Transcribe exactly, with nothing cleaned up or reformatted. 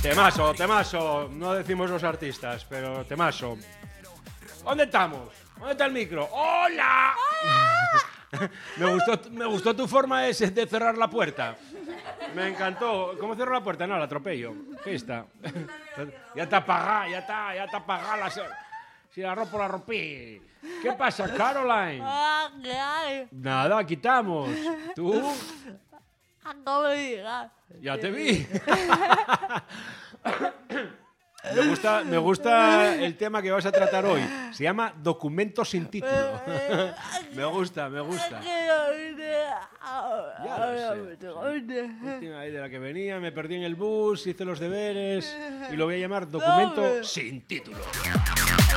Temazo, temazo. No decimos los artistas, pero temazo. ¿Dónde estamos? ¿Dónde está el micro? ¡Hola! me, gustó, me gustó tu forma de, de cerrar la puerta. Me encantó. ¿Cómo cierro la puerta? No, la atropello. ¿Qué está? Ya está apagada, ya está, ya está apagada la... Si la rompo, la rompí. ¿Qué pasa, Caroline? Nada, aquí estamos. ¿Tú? Acabo de llegar. Ya te vi. Me gusta, me gusta el tema que vas a tratar hoy. Se llama Documento sin título. Me gusta, me gusta. Ya lo sé. Última vez de la que venía, me perdí en el bus, hice los deberes y lo voy a llamar Documento sin título.